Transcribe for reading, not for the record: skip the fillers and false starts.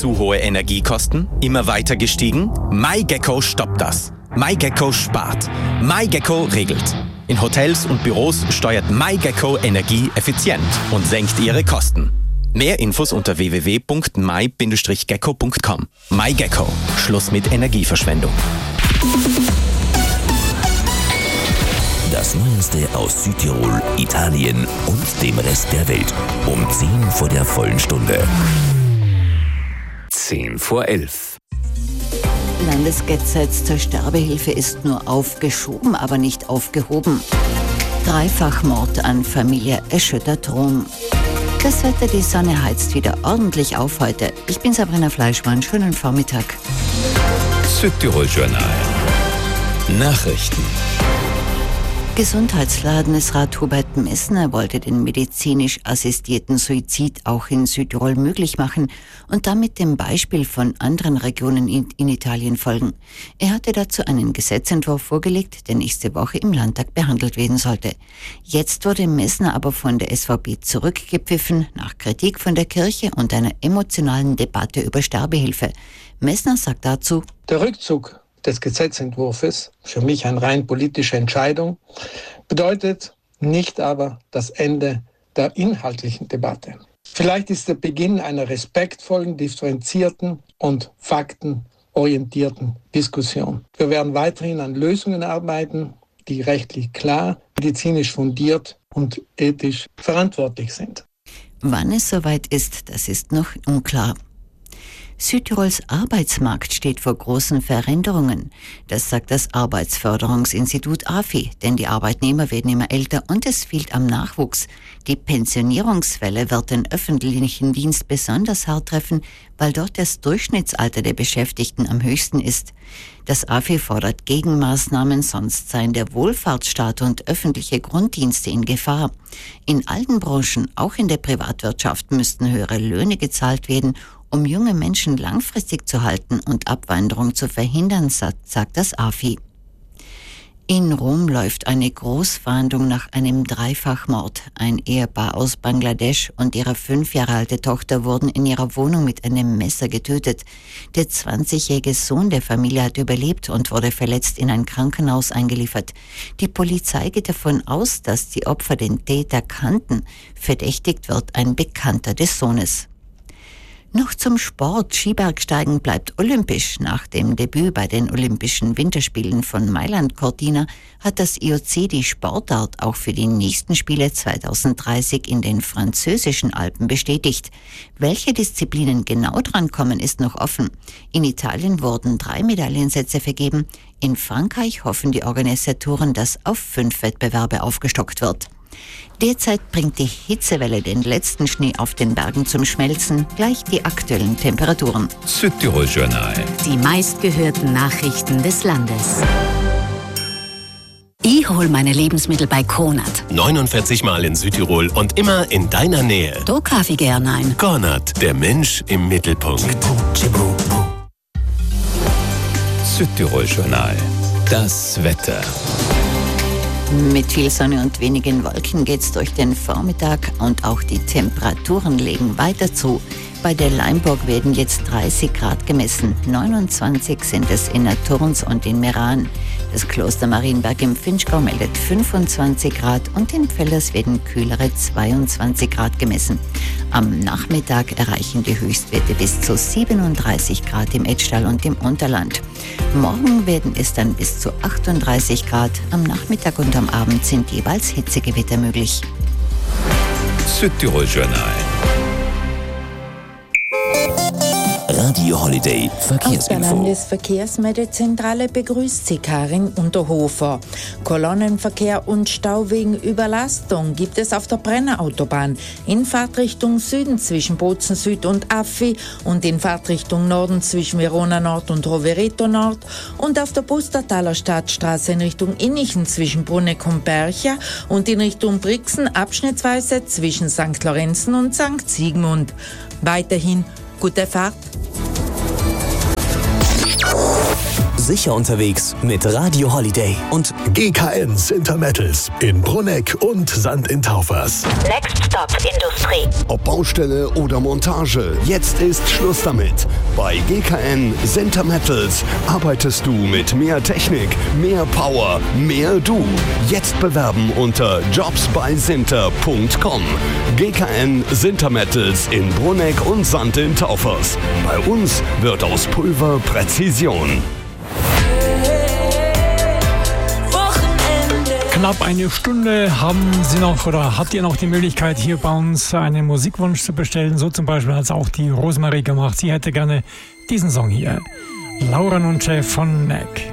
Zu hohe Energiekosten? Immer weiter gestiegen? MyGecko stoppt das. MyGecko spart. MyGecko regelt. In Hotels und Büros steuert MyGecko Energie effizient und senkt ihre Kosten. Mehr Infos unter www.my-gecko.com. MyGecko. Schluss mit Energieverschwendung. Das Neueste aus Südtirol, Italien und dem Rest der Welt. Um 10 vor der vollen Stunde. 10 vor 11. Landesgesetz zur Sterbehilfe ist nur aufgeschoben, aber nicht aufgehoben. Dreifachmord an Familie erschüttert Rom. Das Wetter, die Sonne heizt wieder ordentlich auf heute. Ich bin Sabrina Fleischmann, schönen Vormittag. Südtirol Journal. Nachrichten. Gesundheitslandesrat Hubert Messner wollte den medizinisch assistierten Suizid auch in Südtirol möglich machen und damit dem Beispiel von anderen Regionen in Italien folgen. Er hatte dazu einen Gesetzentwurf vorgelegt, der nächste Woche im Landtag behandelt werden sollte. Jetzt wurde Messner aber von der SVP zurückgepfiffen, nach Kritik von der Kirche und einer emotionalen Debatte über Sterbehilfe. Messner sagt dazu: Der Rückzug des Gesetzentwurfs, für mich eine rein politische Entscheidung, bedeutet nicht aber das Ende der inhaltlichen Debatte. Vielleicht ist der Beginn einer respektvollen, differenzierten und faktenorientierten Diskussion. Wir werden weiterhin an Lösungen arbeiten, die rechtlich klar, medizinisch fundiert und ethisch verantwortlich sind. Wann es soweit ist, das ist noch unklar. Südtirols Arbeitsmarkt steht vor großen Veränderungen. Das sagt das Arbeitsförderungsinstitut AFI, denn die Arbeitnehmer werden immer älter und es fehlt am Nachwuchs. Die Pensionierungswelle wird den öffentlichen Dienst besonders hart treffen, weil dort das Durchschnittsalter der Beschäftigten am höchsten ist. Das AFI fordert Gegenmaßnahmen, sonst seien der Wohlfahrtsstaat und öffentliche Grunddienste in Gefahr. In allen Branchen, auch in der Privatwirtschaft, müssten höhere Löhne gezahlt werden, um junge Menschen langfristig zu halten und Abwanderung zu verhindern, sagt das AFI. In Rom läuft eine Großfahndung nach einem Dreifachmord. Ein Ehepaar aus Bangladesch und ihre 5 Jahre alte Tochter wurden in ihrer Wohnung mit einem Messer getötet. Der 20-jährige Sohn der Familie hat überlebt und wurde verletzt in ein Krankenhaus eingeliefert. Die Polizei geht davon aus, dass die Opfer den Täter kannten. Verdächtigt wird ein Bekannter des Sohnes. Noch zum Sport. Skibergsteigen bleibt olympisch. Nach dem Debüt bei den Olympischen Winterspielen von Mailand Cortina hat das IOC die Sportart auch für die nächsten Spiele 2030 in den französischen Alpen bestätigt. Welche Disziplinen genau drankommen, ist noch offen. In Italien wurden 3 Medaillensätze vergeben. In Frankreich hoffen die Organisatoren, dass auf 5 Wettbewerbe aufgestockt wird. Derzeit bringt die Hitzewelle den letzten Schnee auf den Bergen zum Schmelzen, gleich die aktuellen Temperaturen. Südtirol Journal. Die meistgehörten Nachrichten des Landes. Ich hole meine Lebensmittel bei Konrad. 49 Mal in Südtirol und immer in deiner Nähe. Da kaufe ich gerne ein. Konrad, der Mensch im Mittelpunkt. Südtirol Journal. Das Wetter. Mit viel Sonne und wenigen Wolken geht's durch den Vormittag und auch die Temperaturen legen weiter zu. Bei der Leimburg werden jetzt 30 Grad gemessen, 29 sind es in Naturns und in Meran. Das Kloster Marienberg im Finchgau meldet 25 Grad und in Pfällers werden kühlere 22 Grad gemessen. Am Nachmittag erreichen die Höchstwerte bis zu 37 Grad im Etschtal und im Unterland. Morgen werden es dann bis zu 38 Grad. Am Nachmittag und am Abend sind jeweils Hitzegewitter möglich. Südtirol Journal. Radio Holiday Aus der Verkehrsinfo. Landesverkehrsmeldezentrale begrüßt Sie Karin Unterhofer. Kolonnenverkehr und Stau wegen Überlastung gibt es auf der Brennerautobahn in Fahrtrichtung Süden zwischen Bozen Süd und Affi und in Fahrtrichtung Norden zwischen Verona Nord und Rovereto Nord und auf der Pustertaler Stadtstraße in Richtung Innichen zwischen Bruneck und Bercha und in Richtung Brixen abschnittsweise zwischen St. Lorenzen und St. Sigmund. Weiterhin gute Fahrt. Sicher unterwegs mit Radio Holiday und GKN Sintermettels in Bruneck und St. in Taufers. Next One-Stop-Industrie. Ob Baustelle oder Montage, jetzt ist Schluss damit. Bei GKN Sinter Metals arbeitest du mit mehr Technik, mehr Power, mehr du. Jetzt bewerben unter jobsbysinter.com. GKN Sinter Metals in Brunegg und Sand in Taufers. Bei uns wird aus Pulver Präzision. Knapp eine Stunde habt ihr noch die Möglichkeit, hier bei uns einen Musikwunsch zu bestellen. So zum Beispiel hat es auch die Rosemarie gemacht. Sie hätte gerne diesen Song hier. Laura Nunce von Neck.